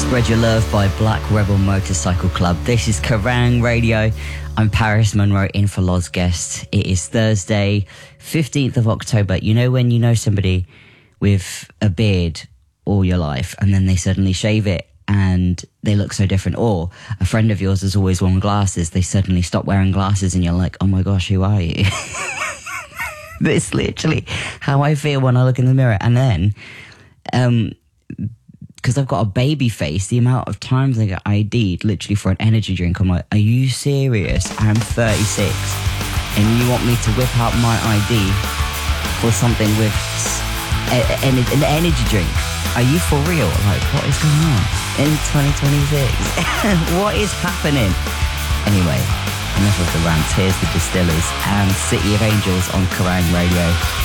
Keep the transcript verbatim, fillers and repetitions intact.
Spread Your Love by Black Rebel Motorcycle Club. This is Kerrang Radio. I'm Paris Monroe in for Loz Guest. It is Thursday, fifteenth of October. You know when you know somebody with a beard all your life and then they suddenly shave it and they look so different? Or a friend of yours has always worn glasses, they suddenly stop wearing glasses and you're like, oh my gosh, who are you? That's literally how I feel when I look in the mirror. And then, um... because I've got a baby face, the amount of times I get I D'd literally for an energy drink, I'm like, are you serious? I'm thirty-six and you want me to whip out my I D for something with a, a, an energy drink? Are you for real? Like, what is going on in twenty twenty-six? What is happening? Anyway, enough of the rants. Here's the Distillers and City of Angels on Kerrang Radio.